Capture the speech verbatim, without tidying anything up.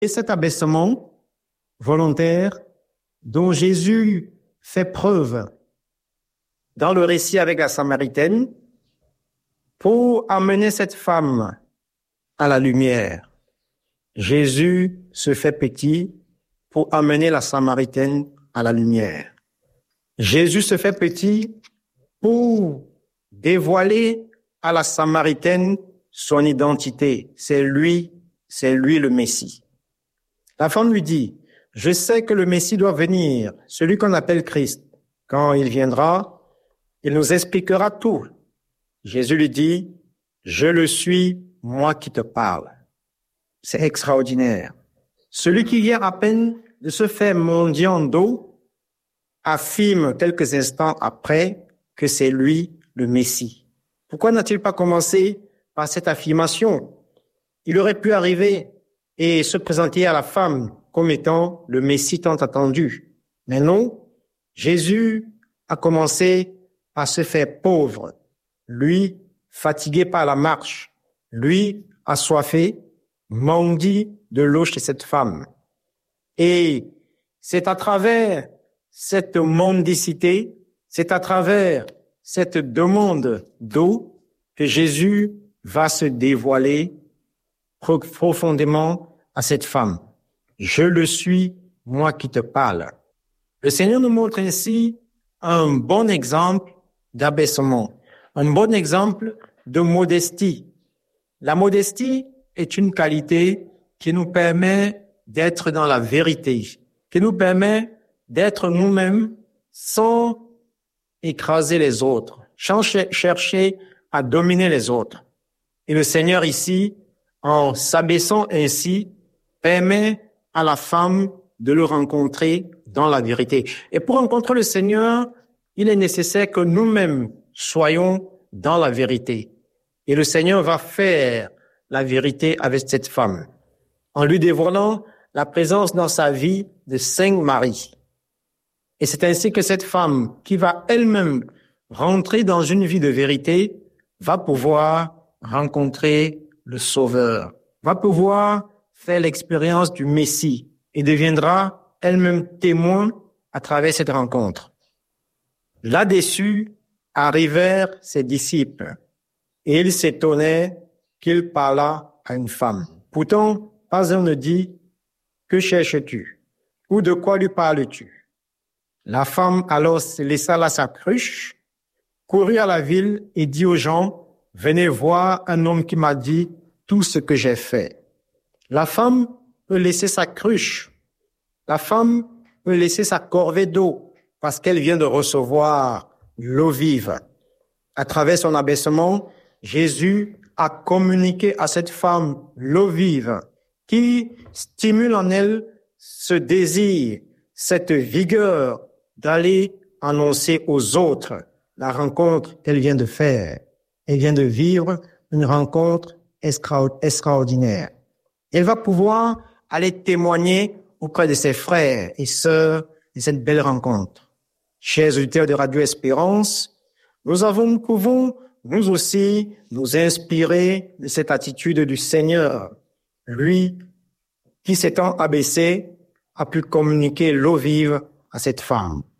Et cet abaissement volontaire dont Jésus fait preuve dans le récit avec la Samaritaine pour amener cette femme à la lumière. Jésus se fait petit pour amener la Samaritaine à la lumière. Jésus se fait petit pour dévoiler à la Samaritaine son identité. C'est lui, c'est lui le Messie. La femme lui dit, « Je sais que le Messie doit venir, celui qu'on appelle Christ. Quand il viendra, il nous expliquera tout. » Jésus lui dit, « Je le suis, moi qui te parle. » C'est extraordinaire. Celui qui vient à peine de se faire mendiant d'eau affirme quelques instants après que c'est lui le Messie. Pourquoi n'a-t-il pas commencé par cette affirmation? Il aurait pu arriver et se présenter à la femme comme étant le Messie tant attendu. Mais non, Jésus a commencé par se faire pauvre. Lui, fatigué par la marche, lui, assoiffé, mendie de l'eau chez cette femme. Et c'est à travers cette mendicité, c'est à travers cette demande d'eau que Jésus va se dévoiler profondément à cette femme. Je le suis, moi qui te parle. Le Seigneur nous montre ainsi un bon exemple d'abaissement, un bon exemple de modestie. La modestie est une qualité qui nous permet d'être dans la vérité, qui nous permet d'être nous-mêmes sans écraser les autres, sans chercher à dominer les autres. Et le Seigneur ici, en s'abaissant ainsi, permet à la femme de le rencontrer dans la vérité. Et pour rencontrer le Seigneur, il est nécessaire que nous-mêmes soyons dans la vérité. Et le Seigneur va faire la vérité avec cette femme, en lui dévoilant la présence dans sa vie de Saint Marie. Et c'est ainsi que cette femme, qui va elle-même rentrer dans une vie de vérité, va pouvoir rencontrer le Sauveur, va pouvoir faire l'expérience du Messie et deviendra elle-même témoin à travers cette rencontre. Là-dessus arrivèrent ses disciples et ils s'étonnaient qu'il parlât à une femme. Pourtant, pas un ne dit « Que cherches-tu » ou « De quoi lui parles-tu » La femme alors laissa là sa cruche, courut à la ville et dit aux gens « Venez voir un homme qui m'a dit tout ce que j'ai fait. » La femme peut laisser sa cruche. La femme peut laisser sa corvée d'eau parce qu'elle vient de recevoir l'eau vive. À travers son abaissement, Jésus a communiqué à cette femme l'eau vive qui stimule en elle ce désir, cette vigueur d'aller annoncer aux autres la rencontre qu'elle vient de faire. Elle vient de vivre une rencontre extra- extraordinaire. Elle va pouvoir aller témoigner auprès de ses frères et sœurs de cette belle rencontre. Chers auditeurs de Radio Espérance, nous avons, nous pouvons nous aussi nous inspirer de cette attitude du Seigneur. Lui, qui s'étant abaissé, a pu communiquer l'eau vive à cette femme.